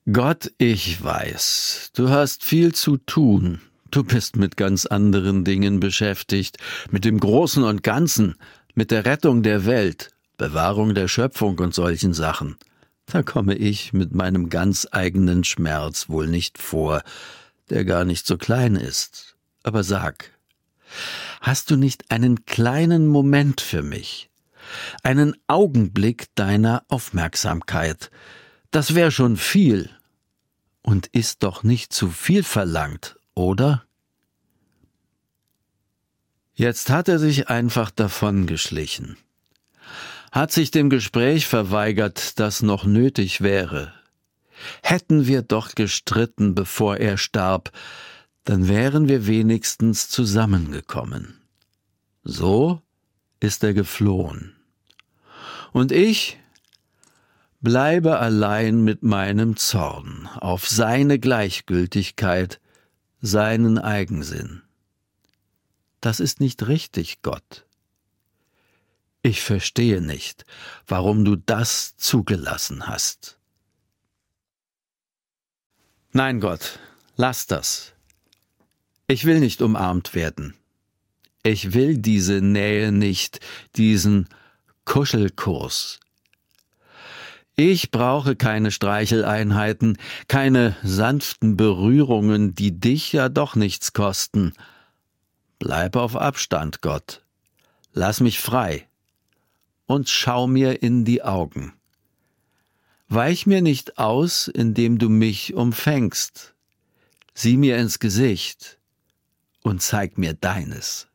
Gott, ich weiß, du hast viel zu tun. Du bist mit ganz anderen Dingen beschäftigt, mit dem Großen und Ganzen, mit der Rettung der Welt, Bewahrung der Schöpfung und solchen Sachen. Da komme ich mit meinem ganz eigenen Schmerz wohl nicht vor, der gar nicht so klein ist. Aber sag, hast du nicht einen kleinen Moment für mich? Einen Augenblick deiner Aufmerksamkeit? Das wär schon viel. Und ist doch nicht zu viel verlangt, oder? Jetzt hat er sich einfach davongeschlichen, hat sich dem Gespräch verweigert, das noch nötig wäre. Hätten wir doch gestritten, bevor er starb, dann wären wir wenigstens zusammengekommen. So ist er geflohen. Und ich bleibe allein mit meinem Zorn auf seine Gleichgültigkeit, seinen Eigensinn. Das ist nicht richtig, Gott. Ich verstehe nicht, warum du das zugelassen hast. Nein, Gott, lass das. Ich will nicht umarmt werden. Ich will diese Nähe nicht, diesen Kuschelkurs. Ich brauche keine Streicheleinheiten, keine sanften Berührungen, die dich ja doch nichts kosten. Bleib auf Abstand, Gott. Lass mich frei und schau mir in die Augen. Weich mir nicht aus, indem du mich umfängst. Sieh mir ins Gesicht und zeig mir deines.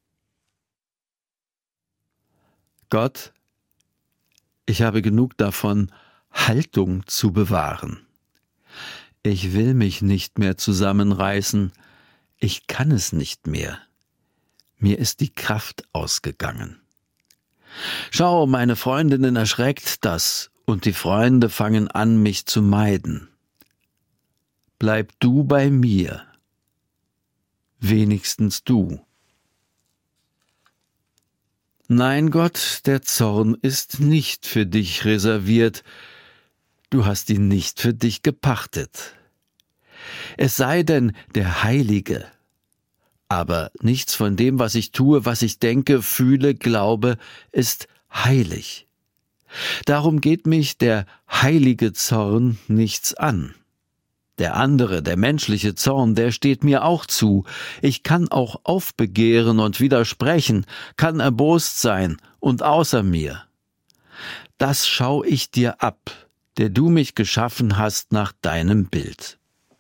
Gott, ich habe genug davon, Haltung zu bewahren. Ich will mich nicht mehr zusammenreißen, ich kann es nicht mehr. Mir ist die Kraft ausgegangen. Schau, meine Freundinnen erschreckt das, und die Freunde fangen an, mich zu meiden. Bleib du bei mir, wenigstens du. Nein, Gott, der Zorn ist nicht für dich reserviert, du hast ihn nicht für dich gepachtet. Es sei denn, der Heilige. Aber nichts von dem, was ich tue, was ich denke, fühle, glaube, ist heilig. Darum geht mich der heilige Zorn nichts an. Der andere, der menschliche Zorn, der steht mir auch zu. Ich kann auch aufbegehren und widersprechen, kann erbost sein und außer mir. Das schau ich dir ab, der du mich geschaffen hast nach deinem Bild.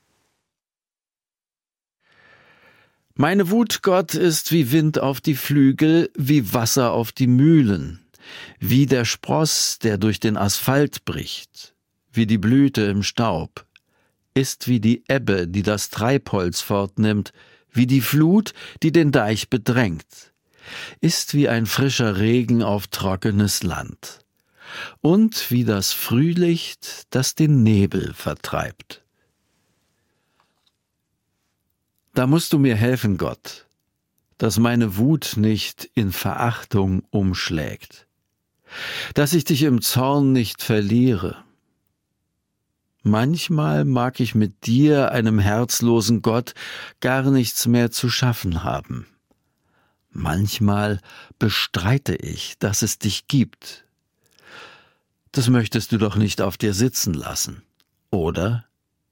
Meine Wut, Gott, ist wie Wind auf die Flügel, wie Wasser auf die Mühlen, wie der Spross, der durch den Asphalt bricht, wie die Blüte im Staub, ist wie die Ebbe, die das Treibholz fortnimmt, wie die Flut, die den Deich bedrängt, ist wie ein frischer Regen auf trockenes Land und wie das Frühlicht, das den Nebel vertreibt. Da musst du mir helfen, Gott, dass meine Wut nicht in Verachtung umschlägt, dass ich dich im Zorn nicht verliere. Manchmal mag ich mit dir, einem herzlosen Gott, gar nichts mehr zu schaffen haben. Manchmal bestreite ich, dass es dich gibt. Das möchtest du doch nicht auf dir sitzen lassen, oder?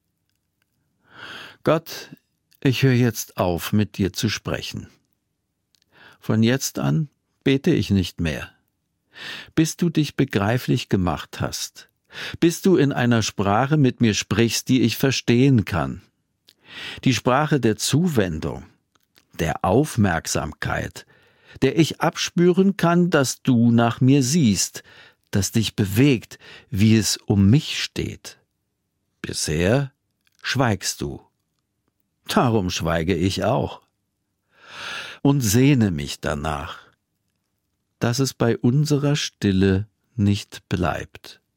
Gott, ich höre jetzt auf, mit dir zu sprechen. Von jetzt an bete ich nicht mehr, bis du dich begreiflich gemacht hast, bis du in einer Sprache mit mir sprichst, die ich verstehen kann. Die Sprache der Zuwendung, der Aufmerksamkeit, der ich abspüren kann, dass du nach mir siehst, dass dich bewegt, wie es um mich steht. Bisher schweigst du. Darum schweige ich auch und sehne mich danach, dass es bei unserer Stille nicht bleibt.